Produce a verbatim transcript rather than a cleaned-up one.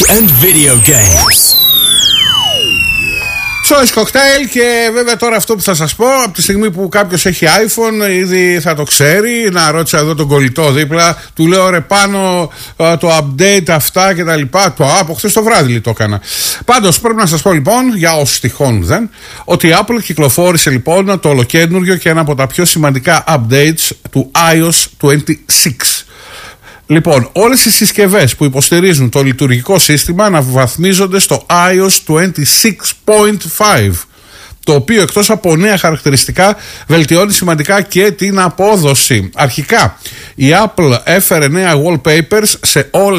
and video games. Choice Cocktail. Και βέβαια τώρα αυτό που θα σας πω, από τη στιγμή που κάποιος έχει iPhone ήδη θα το ξέρει. Να ρώτησα εδώ τον κολλητό δίπλα, του λέω ρε πάνω το update αυτά και τα λοιπά. Το από χθες το βράδυ το έκανα. Πάντως πρέπει να σας πω λοιπόν, για όσους τυχόν δεν, ότι η Apple κυκλοφόρησε λοιπόν το ολοκένουργιο και ένα από τα πιο σημαντικά updates του iOS είκοσι έξι. Λοιπόν, όλες οι συσκευές που υποστηρίζουν το λειτουργικό σύστημα αναβαθμίζονται στο iOS είκοσι έξι κόμμα πέντε, το οποίο εκτός από νέα χαρακτηριστικά βελτιώνει σημαντικά και την απόδοση. Αρχικά η Apple έφερε νέα wallpapers σε όλες